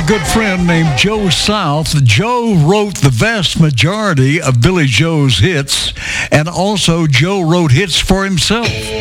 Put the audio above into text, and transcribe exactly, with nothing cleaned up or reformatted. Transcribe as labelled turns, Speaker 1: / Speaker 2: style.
Speaker 1: good friend named Joe South. Joe wrote the vast majority of Billy Joe's hits, and also Joe wrote hits for himself.